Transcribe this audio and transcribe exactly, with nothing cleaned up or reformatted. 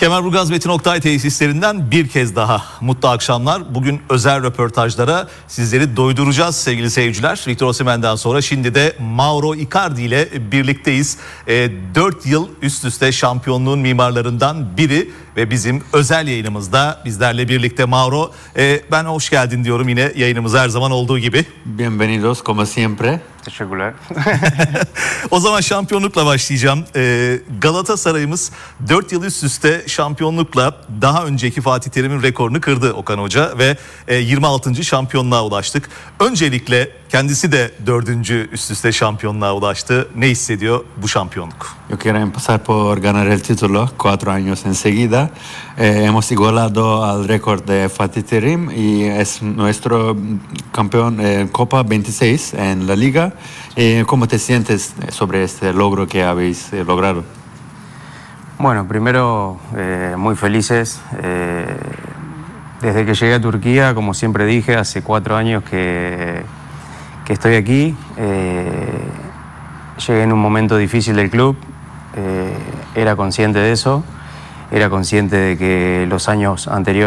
Kemerburgaz Metin Oktay tesislerinden bir kez daha mutlu akşamlar. Bugün özel röportajlara sizleri doyduracağız sevgili seyirciler. Victor Osimhen'den sonra şimdi de Mauro Icardi ile birlikteyiz. E, dört yıl üst üste şampiyonluğun mimarlarından biri ve bizim özel yayınımızda bizlerle birlikte Mauro. E, ben hoş geldin diyorum yine yayınımız her zaman olduğu gibi. Bienvenidos como siempre. Teşekkürler. O zaman şampiyonlukla başlayacağım. Ee, Galatasaray'ımız dört yıl üst üste şampiyonlukla daha önceki Fatih Terim'in rekorunu kırdı Okan Hoca ve e, yirmi altıncı şampiyonluğa ulaştık. Öncelikle kendisi de dördüncü üst üste şampiyonluğa ulaştı. Ne hissediyor bu şampiyonluk? Yo quiero empezar por ganar el título cuatro años enseguida. Eh, hemos igualado al récord de Fatih Terim y es nuestro campeón en Copa veintiséis en la Liga. Eh, ¿Cómo te sientes sobre este logro que habéis eh, logrado? Bueno, primero eh, muy felices. Eh, desde que llegué a Turquía, como siempre dije, hace cuatro años que, que estoy aquí. Eh, llegué en un momento difícil del club. Eh, era consciente de eso. Era consciente de que los años anteriores